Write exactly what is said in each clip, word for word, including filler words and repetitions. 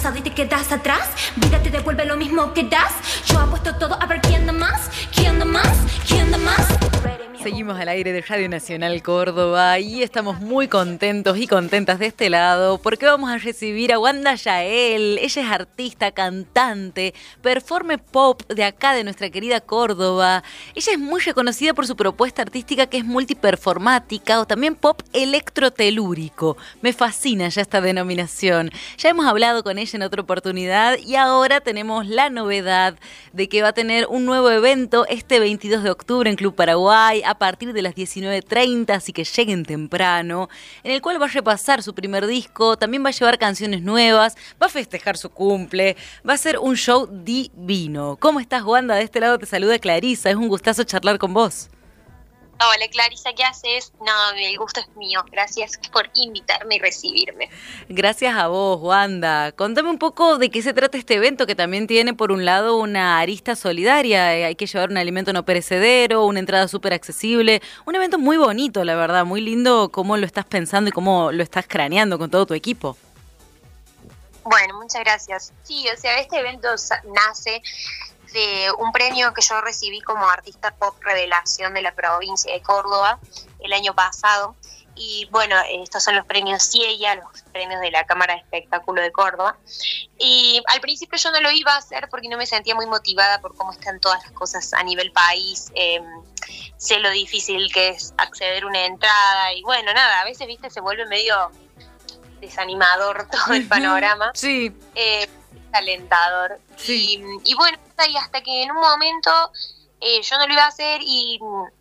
pasado y te quedas atrás. Vida te devuelve lo mismo que das. Yo apuesto todo a ver quién da más, quién da más, quién da más. Seguimos al aire de Radio Nacional Córdoba y estamos muy contentos y contentas de este lado porque vamos a recibir a Wanda Yael. Ella es artista, cantante, performe pop de acá de nuestra querida Córdoba. Ella es muy reconocida por su propuesta artística que es multiperformática o también pop electrotelúrico. Me fascina ya esta denominación. Ya hemos hablado con ella en otra oportunidad y ahora tenemos la novedad de que va a tener un nuevo evento este veintidós de octubre en Club Paraguay a partir de las diecinueve treinta, así que lleguen temprano, en el cual va a repasar su primer disco, también va a llevar canciones nuevas, va a festejar su cumple, va a ser un show divino. ¿Cómo estás, Wanda? De este lado te saluda Clarisa, es un gustazo charlar con vos. Hola Clarisa, ¿qué haces? No, el gusto es mío. Gracias por invitarme y recibirme. Gracias a vos, Wanda. Contame un poco de qué se trata este evento que también tiene por un lado una arista solidaria. Hay que llevar un alimento no perecedero, una entrada súper accesible. Un evento muy bonito, la verdad. Muy lindo cómo lo estás pensando y cómo lo estás craneando con todo tu equipo. Bueno, muchas gracias. Sí, o sea, este evento nace de un premio que yo recibí como artista pop revelación de la provincia de Córdoba el año pasado. Y bueno, estos son los premios CIEIA, los premios de la Cámara de Espectáculo de Córdoba. Y al principio yo no lo iba a hacer porque no me sentía muy motivada por cómo están todas las cosas a nivel país. Eh, sé lo difícil que es acceder a una entrada. Y bueno, nada, a veces, viste, se vuelve medio desanimador todo el panorama. Sí. Eh, alentador. Sí. Y, y bueno, y hasta que en un momento eh, yo no lo iba a hacer y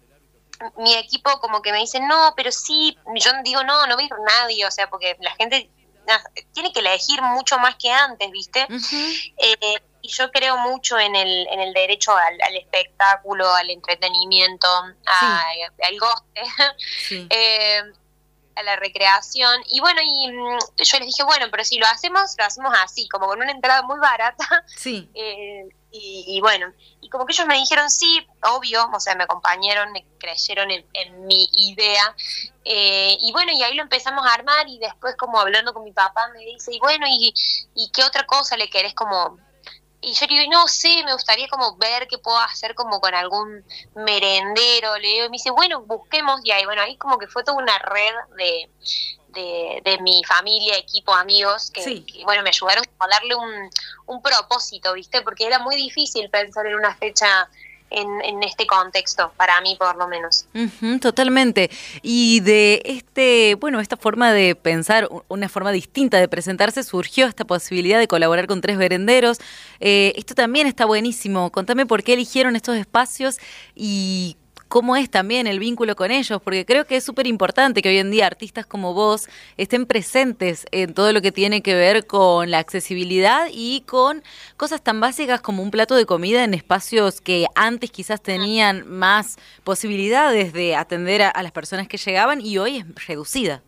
mi equipo como que me dice, no, pero sí, yo digo, no, no va a ir nadie, o sea, porque la gente nah, tiene que elegir mucho más que antes, ¿viste? Uh-huh. Eh, y yo creo mucho en el en el derecho al, al espectáculo, al entretenimiento, a, sí. al goce. Sí. eh, a la recreación, y bueno, y mmm, yo les dije, bueno, pero si lo hacemos, lo hacemos así, como con una entrada muy barata, sí. eh, y, y bueno, y como que ellos me dijeron sí, obvio, o sea, me acompañaron, me creyeron en, en mi idea, eh, y bueno, y ahí lo empezamos a armar, y después como hablando con mi papá me dice, y bueno, y, y qué otra cosa le querés como... Y yo digo, no sé, me gustaría como ver qué puedo hacer como con algún merendero, le digo, y me dice, bueno, busquemos, y ahí, bueno, ahí como que fue toda una red de, de, de mi familia, equipo, amigos, que, sí. que bueno, me ayudaron a darle un, un propósito, ¿viste? Porque era muy difícil pensar en una fecha en, en este contexto, para mí por lo menos. Uh-huh, totalmente. Y de este, bueno, esta forma de pensar, una forma distinta de presentarse, surgió esta posibilidad de colaborar con tres merenderos. Eh, esto también está buenísimo. Contame por qué eligieron estos espacios y cómo es también el vínculo con ellos, porque creo que es súper importante que hoy en día artistas como vos estén presentes en todo lo que tiene que ver con la accesibilidad y con cosas tan básicas como un plato de comida en espacios que antes quizás tenían más posibilidades de atender a, a las personas que llegaban y hoy es reducida.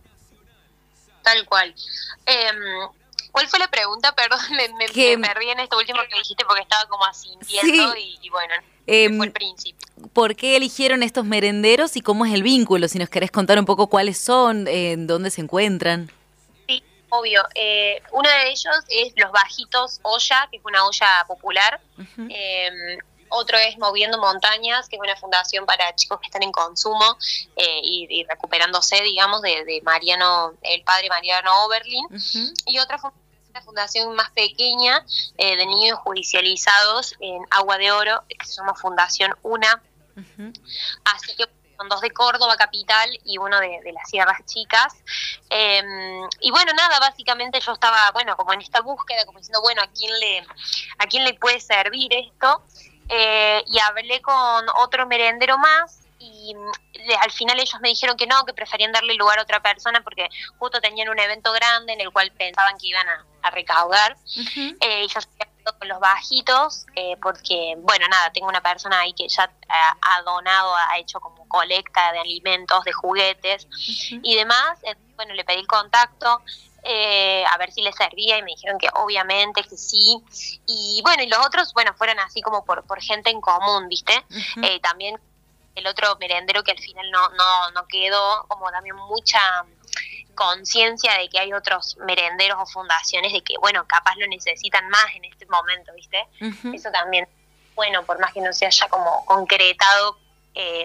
Tal cual. Eh, ¿Cuál fue la pregunta? Perdón, me, me, me perdí en esto último que dijiste porque estaba como asintiendo sí. y, y bueno... Eh, fue el principio. ¿Por qué eligieron estos merenderos y cómo es el vínculo? Si nos querés contar un poco cuáles son, eh, dónde se encuentran. Sí, obvio. Eh, uno de ellos es Los Bajitos Olla, que es una olla popular. Uh-huh. Eh, otro es Moviendo Montañas, que es una fundación para chicos que están en consumo eh, y, y recuperándose, digamos, de, de Mariano, el padre Mariano Oberlin. Uh-huh. Y otra fue una fundación más pequeña eh, de niños judicializados en Agua de Oro, que se llama Fundación UNA. Uh-huh. Así que son dos de Córdoba capital y uno de, de las Sierras Chicas. Eh, y bueno, nada, básicamente yo estaba, bueno, como en esta búsqueda, como diciendo, bueno, ¿a quién le, a quién le puede servir esto? Eh, y hablé con otro merendero más y le, al final ellos me dijeron que no, que preferían darle lugar a otra persona porque justo tenían un evento grande en el cual pensaban que iban a, a recaudar. Uh-huh. eh, y yo estoy con Los Bajitos eh, porque, bueno, nada, tengo una persona ahí que ya ha, ha donado, ha hecho como colecta de alimentos, de juguetes uh-huh. y demás. Eh, bueno, le pedí el contacto Eh, a ver si les servía y me dijeron que obviamente que sí, y bueno, y los otros, bueno, fueron así como por, por gente en común, ¿viste? Uh-huh. Eh, también el otro merendero que al final no, no, no quedó, como también mucha conciencia de que hay otros merenderos o fundaciones de que, bueno, capaz lo necesitan más en este momento, ¿viste? Uh-huh. Eso también, bueno, por más que no se haya como concretado eh,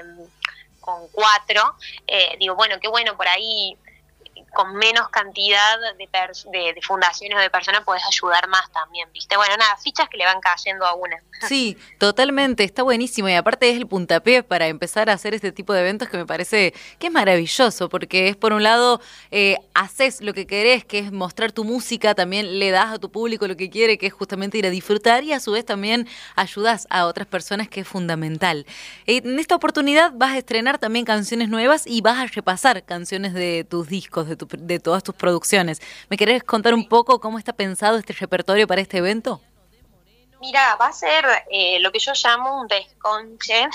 con cuatro, eh, digo, bueno, qué bueno, por ahí con menos cantidad de, pers- de, de fundaciones o de personas podés ayudar más también, ¿viste? Bueno, nada, fichas que le van cayendo a una. Sí, totalmente, está buenísimo y aparte es el puntapié para empezar a hacer este tipo de eventos que me parece que es maravilloso porque es por un lado, eh, haces lo que querés, que es mostrar tu música, también le das a tu público lo que quiere, que es justamente ir a disfrutar y a su vez también ayudas a otras personas, que es fundamental. Eh, en esta oportunidad vas a estrenar también canciones nuevas y vas a repasar canciones de tus discos, de, tu, de todas tus producciones. ¿Me querés contar un poco cómo está pensado este repertorio para este evento? Mira, va a ser eh, lo que yo llamo un desconche.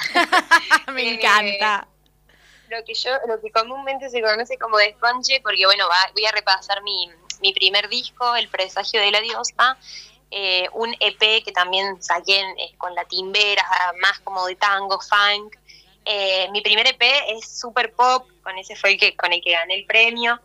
Me eh, encanta. Lo que yo, lo que comúnmente se conoce como desconche, porque bueno, va, voy a repasar mi, mi primer disco, El presagio de la diosa, eh, un E P que también saqué eh, con la timbera, más como de tango, funk. Eh, mi primer E P es super pop, con ese fue el que con el que gané el premio.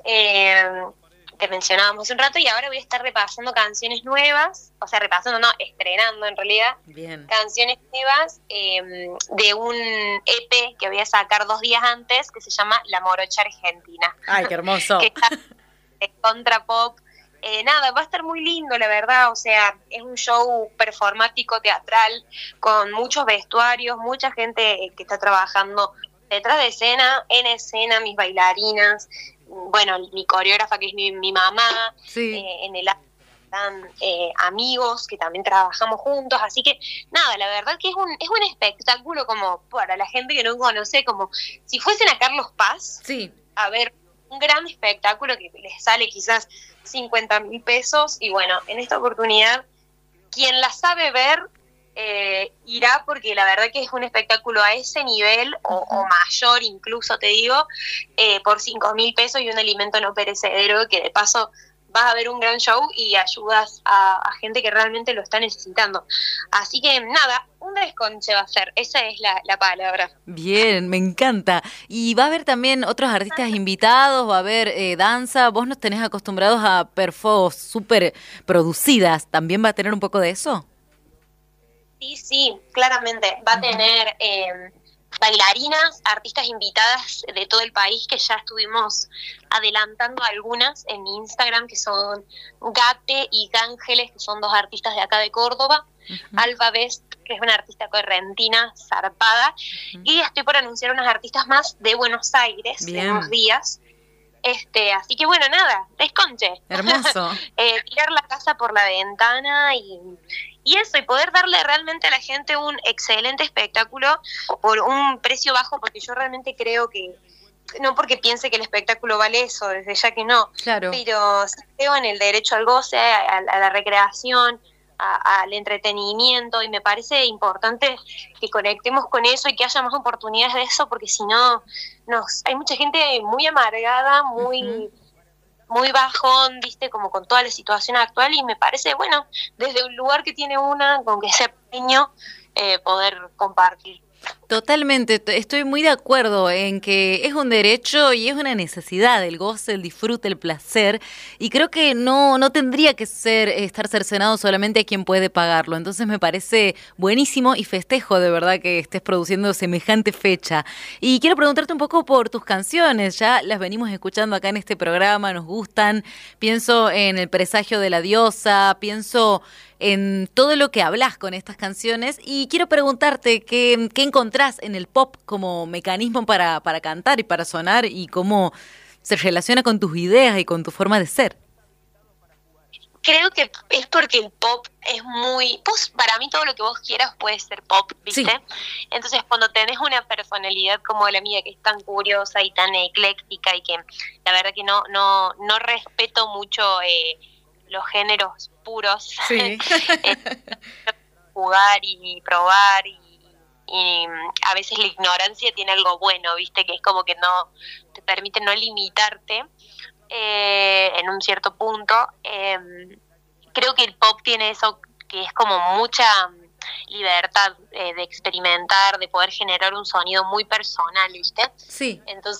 Eh, que mencionábamos hace un rato, y ahora voy a estar repasando canciones nuevas, o sea, repasando, no, estrenando en realidad, Bien. canciones nuevas eh, de un E P que voy a sacar dos días antes, que se llama La Morocha Argentina. ¡Ay, qué hermoso! Que está de contra pop. Eh, nada, va a estar muy lindo, la verdad, o sea, es un show performático, teatral, con muchos vestuarios, mucha gente que está trabajando detrás de escena, en escena, mis bailarinas, bueno, mi coreógrafa que es mi, mi mamá, sí. eh, en el están eh, amigos que también trabajamos juntos, así que nada, la verdad que es un es un espectáculo como para la gente que no conoce, como si fuesen a Carlos Paz, sí. a ver un gran espectáculo que les sale quizás cincuenta mil pesos, y bueno, en esta oportunidad quien la sabe ver Eh, irá, porque la verdad que es un espectáculo a ese nivel o, o mayor incluso, te digo, eh, por cinco mil pesos y un alimento no perecedero, que de paso vas a ver un gran show y ayudas a, a gente que realmente lo está necesitando. Así que nada, un desconche va a ser, esa es la, la palabra. Bien, me encanta. Y va a haber también otros artistas invitados, va a haber eh, danza, vos nos tenés acostumbrados a perfos súper producidas, ¿también va a tener un poco de eso? Sí, sí, claramente. Va a tener eh, bailarinas, artistas invitadas de todo el país, que ya estuvimos adelantando algunas en mi Instagram, que son Gate y Gángeles, que son dos artistas de acá de Córdoba. Uh-huh. Alba Best, que es una artista correntina zarpada. Uh-huh. Y estoy por anunciar unas artistas más de Buenos Aires. Bien. En unos días. Este, así que bueno, nada, desconche. Hermoso. eh, tirar la casa por la ventana y, y eso, y poder darle realmente a la gente un excelente espectáculo por un precio bajo, porque yo realmente creo que, no porque piense que el espectáculo vale eso, desde ya que no, claro. Pero creo en el derecho al goce, a, a la recreación, a, al entretenimiento, y me parece importante que conectemos con eso y que haya más oportunidades de eso, porque si no, nos, hay mucha gente muy amargada, muy, uh-huh. muy bajón, viste, como con toda la situación actual, y me parece, bueno, desde un lugar que tiene una, con que sea pequeño, eh, poder compartir. Totalmente, estoy muy de acuerdo en que es un derecho y es una necesidad el goce, el disfrute, el placer, y creo que no no tendría que ser estar cercenado solamente a quien puede pagarlo. Entonces me parece buenísimo y festejo de verdad que estés produciendo semejante fecha. Y quiero preguntarte un poco por tus canciones, ya las venimos escuchando acá en este programa, nos gustan. Pienso en El presagio de la diosa, pienso en todo lo que hablas con estas canciones, y quiero preguntarte qué, qué encontrás en el pop como mecanismo para, para cantar y para sonar, y cómo se relaciona con tus ideas y con tu forma de ser. Creo que es porque el pop es muy... Pues para mí todo lo que vos quieras puede ser pop, ¿viste? Sí. Entonces cuando tenés una personalidad como la mía, que es tan curiosa y tan ecléctica, y que la verdad que no, no, no respeto mucho eh, los géneros puros, sí. jugar y probar, y, y a veces la ignorancia tiene algo bueno, viste, que es como que no te permite no limitarte eh, en un cierto punto. Eh, creo que el pop tiene eso, que es como mucha libertad eh, de experimentar, de poder generar un sonido muy personal, viste. Sí. Entonces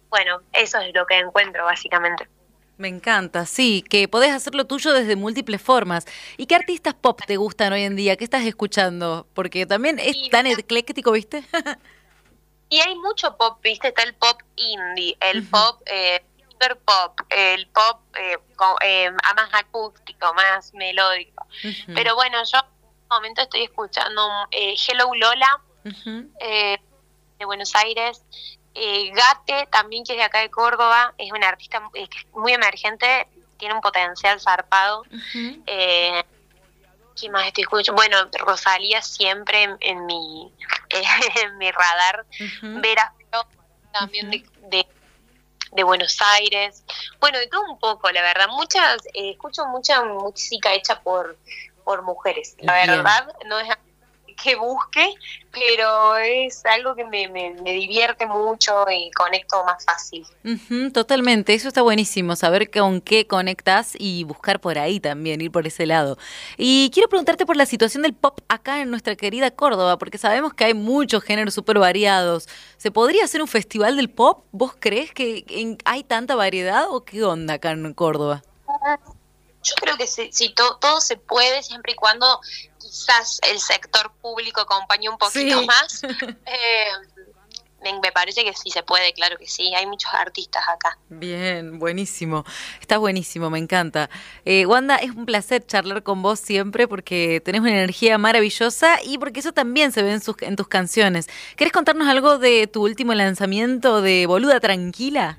bueno, eso es lo que encuentro básicamente. Me encanta, sí, que podés hacer lo tuyo desde múltiples formas. ¿Y qué artistas pop te gustan hoy en día? ¿Qué estás escuchando? Porque también es Y, tan ecléctico, ¿viste? y hay mucho pop, ¿viste? Está el pop indie, el uh-huh. pop, eh, super pop, el pop eh, con, eh, más acústico, más melódico. Uh-huh. Pero bueno, yo en este momento estoy escuchando eh, Hello Lola, uh-huh. eh, de Buenos Aires. Eh, Gate, también, que es de acá de Córdoba, es una artista eh, muy emergente, tiene un potencial zarpado. Uh-huh. Eh, ¿Qué más estoy escuchando? Bueno, Rosalía siempre en, en mi eh, en mi radar. Uh-huh. Vera Flor, también uh-huh. de, de, de Buenos Aires. Bueno, de todo un poco, la verdad. Muchas eh, escucho mucha música hecha por, por mujeres. La Bien. verdad, no es que busque, pero es algo que me, me, me divierte mucho y conecto más fácil. Uh-huh, totalmente, eso está buenísimo, saber con qué conectas y buscar por ahí también, ir por ese lado. Y quiero preguntarte por la situación del pop acá en nuestra querida Córdoba, porque sabemos que hay muchos géneros súper variados. ¿Se podría hacer un festival del pop? ¿Vos crees que en, hay tanta variedad o qué onda acá en Córdoba? Yo creo que sí, sí todo, todo se puede siempre y cuando quizás el sector público acompañe un poquito sí. más. Eh, me, me parece que sí se puede, claro que sí. Hay muchos artistas acá. Bien, buenísimo. Está buenísimo, me encanta. Eh, Wanda, es un placer charlar con vos siempre porque tenés una energía maravillosa y porque eso también se ve en, sus, en tus canciones. ¿Querés contarnos algo de tu último lanzamiento de Boluda Tranquila?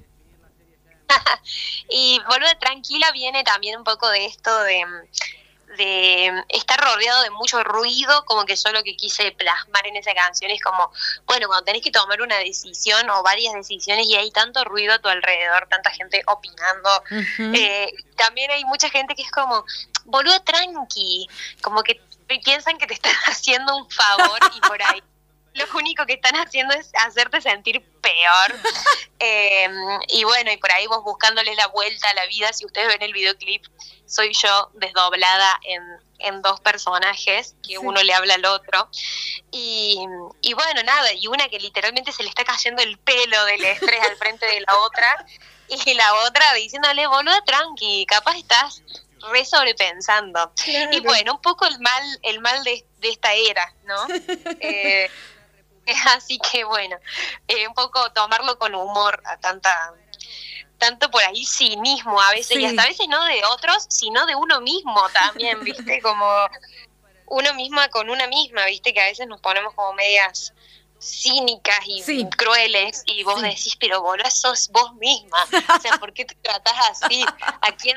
Y Boluda Tranquila viene también un poco de esto de, de estar rodeado de mucho ruido, como que yo lo que quise plasmar en esa canción es como, bueno, cuando tenés que tomar una decisión o varias decisiones y hay tanto ruido a tu alrededor, tanta gente opinando, uh-huh. eh, también hay mucha gente que es como, boluda tranqui, como que piensan que te están haciendo un favor y por ahí lo único que están haciendo es hacerte sentir peor. eh, y bueno, y por ahí vos buscándole la vuelta a la vida. Si ustedes ven el videoclip, soy yo desdoblada en, en dos personajes, que sí. uno le habla al otro. Y, y bueno, nada, y una que literalmente se le está cayendo el pelo del estrés al frente de la otra, y la otra diciéndole, boluda, tranqui, capaz estás re sobrepensando. Claro. Y bueno, un poco el mal, el mal de, de esta era, ¿no? eh, Así que bueno, eh, un poco tomarlo con humor a tanta, tanto por ahí cinismo a veces, sí. y hasta a veces no de otros, sino de uno mismo también, ¿viste? Como uno misma con una misma, ¿viste? Que a veces nos ponemos como medias cínicas y sí. crueles y vos sí. decís, pero boludo, sos vos misma, o sea, ¿por qué te tratás así? ¿A quién